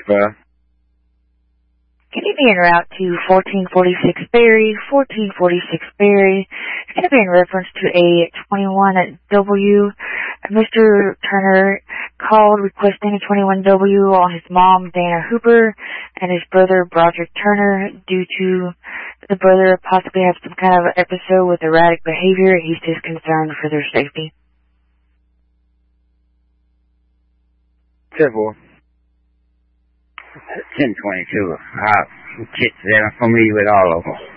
12. Can you be en route to 1446 Berry, 1446 Berry? It's going to be in reference to a 21W. Mr. Turner called requesting a 21W on his mom, Dana Hooper, and his brother, Broderick Turner, due to the brother possibly have some kind of episode with erratic behavior. He's just concerned for their safety. 10-4. 1022. Kids there, I'm familiar with all of them.